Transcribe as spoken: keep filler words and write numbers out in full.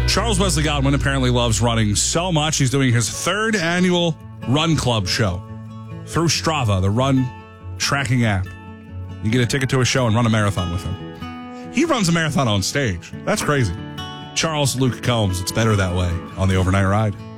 Charles Wesley Godwin apparently loves running so much, he's doing his third annual Run Club show through Strava, the run tracking app. You get a ticket to a show and run a marathon with him. He runs a marathon on stage. That's crazy. Charles Luke Combs, it's better that way on the Overnight Ride.